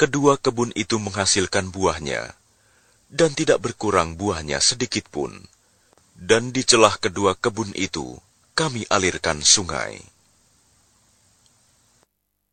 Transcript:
kedua kebun itu menghasilkan buahnya, dan tidak berkurang buahnya sedikit pun. Dan di celah kedua kebun itu, kami alirkan sungai.